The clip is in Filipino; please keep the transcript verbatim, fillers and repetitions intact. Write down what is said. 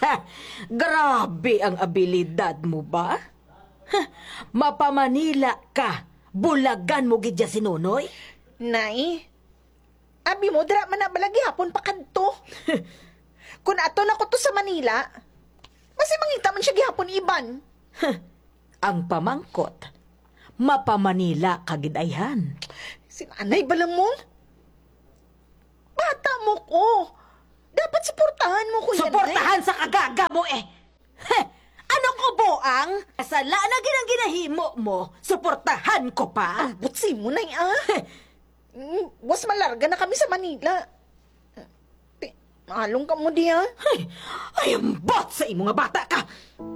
Grabe ang abilidad mo ba? Ha, Mapamanila ka, bulagan mo gidya si Nonoy? Nay, abi mo, dra man na balagi hapon pa kadto. Kung ato na ko to sa Manila, mas mangita man siya gihapon iban. Ang pamangkot, mapamanila kagidayhan. Sinanay balamon? Bata mo ko. Dapat suportahan mo ko yan, Suportahan sa kagaga mo eh! Heh, anong uboang? Sala na ginang ginahimo mo, suportahan ko pa? Ang butsi mo, Nay, ah. Mm, Was malarga na kami sa Manila. Ti- Maalong ka mo diya. Ay, ay, ang bot sa imo nga bata ka!